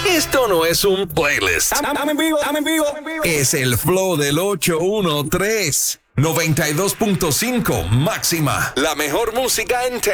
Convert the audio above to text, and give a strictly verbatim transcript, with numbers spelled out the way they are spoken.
Esto no es un playlist. Dame en vivo, dame en vivo. Es el flow del ocho uno tres. noventa y dos punto cinco máxima. La mejor música en